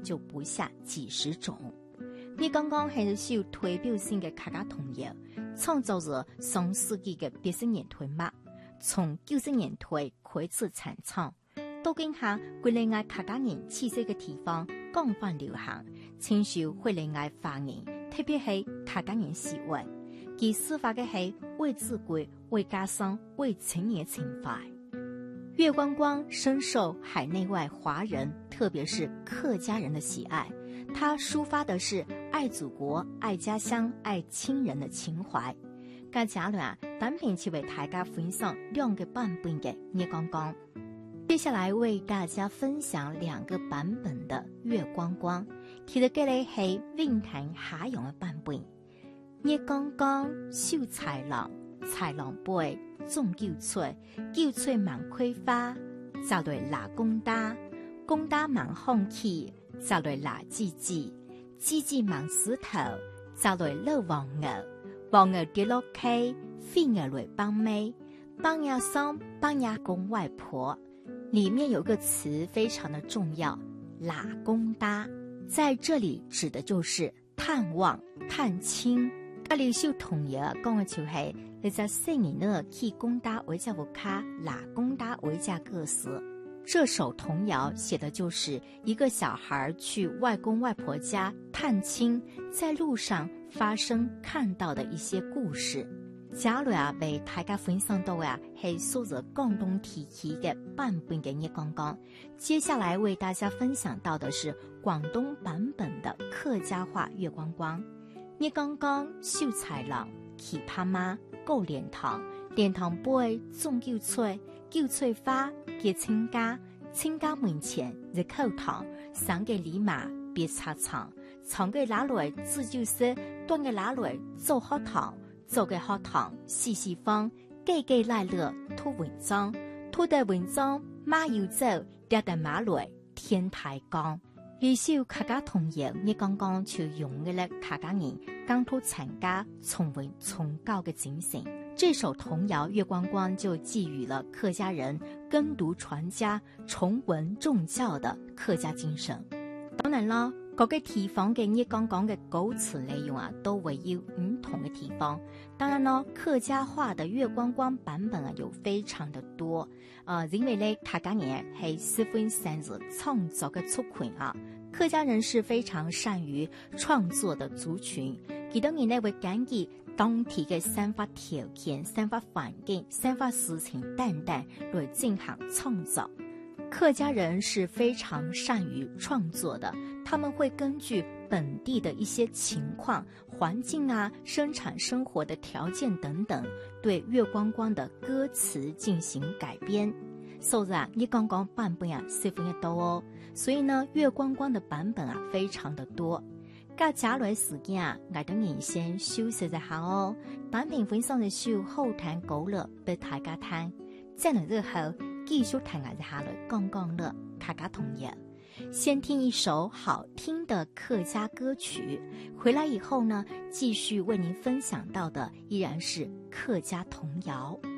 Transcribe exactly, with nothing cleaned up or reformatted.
就不下几十种。你刚刚係一首代表性嘅客家童謠，創造咗上世紀嘅八十年代末，從九十年代開始產創，到今下會令我客家人氣息嘅地方廣泛流行，親受會令我華人，特別係客家人喜愛。其抒發嘅係為自貴、為家鄉、為情嘅情懷。月光光深受海內外華人，特別是客家人的喜愛。它抒發的是愛祖國、愛家鄉、愛親人的情懷。介下來啊，單憑就為大家分享兩個版本嘅月光光。接下來為大家分享兩個版本的月光光，提到嘅咧係韻壇下陽嘅版本。月光光繡豺狼，豺狼背種韭菜，韭菜忙開花，就來拿公打，公打忙放氣，就來拿枝枝，枝枝忙石頭，就來落黃鵝，黃鵝跌落溪，飛鵝來幫妹，幫呀桑，幫呀公外婆。裡面有個詞非常的重要，拿公打，在這裡指的就是探望、探親。啊！呢首童謠講嘅就係你在細年呢去公打為家屋卡，拿公打為家個時。這首童謠寫的就是一個小孩去外公外婆家探親，在路上發生看到的一些故事。假如啊為大家分享到啊係數着廣東地區嘅版本嘅月光光，接下來為大家分享到的是廣東版本的客家話月光光。月光光繡豺狼，奇葩媽夠蓮塘，蓮塘背種韭菜，韭菜花結親家，親家門前入口堂，上嘅禮馬別插長，長嘅拿來自救色，短嘅拿來做學堂，做嘅學堂細細方，記記來樂吐文章，吐的文章馬要走，跌的馬來天台江。呢首客家童謠，你剛剛就用嘅咧客家人剛土參加崇文崇教嘅精神。這首童謠《月光光》就寄予了客家人耕讀傳家、崇文重教的客家精神。當然啦，各個地方嘅月光光嘅歌詞內容啊，都會有唔同嘅地方。當然咯，客家話的月光光版本啊，有非常的多。呃，因為咧客家人係十分擅自創作嘅族群啊。客家人是非常善於創作的族群，幾多人呢會根據當地嘅生活條件、生活環境、生活事情等等來進行創作。客家人是非常善於創作的，他們會根據本地的一些情況、環境啊、生產生活的條件等等，對月光光的歌詞進行改編。所以啊，月光光版本啊十分的多哦，所以呢，月光光的版本啊非常的多。介下來時間啊，我等人先休息一下哦。單憑分享的首後談歌樂俾大家聽，再嚟之後繼續談下下來講講樂客家童謠。先聽一首好聽的客家歌曲，回來以後呢，繼續為您分享到的依然是客家童謠。